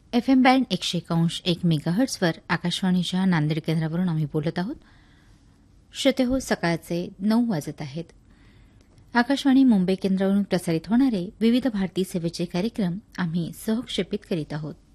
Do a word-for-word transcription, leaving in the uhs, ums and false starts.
F M band एकशे एकांश एक मेगाहर्ट्झवर आकाशवाणीच्या नांदेड केंद्रावरून आम्ही बोलत आहोत. श्रोते हो, सकाळचे नऊ वाजत आहेत. आकाशवाणी मुंबई केंद्रावरून प्रसारित होणारे विविध भारती सेवेचे कार्यक्रम आम्ही सहक्षेपित करीत आहोत.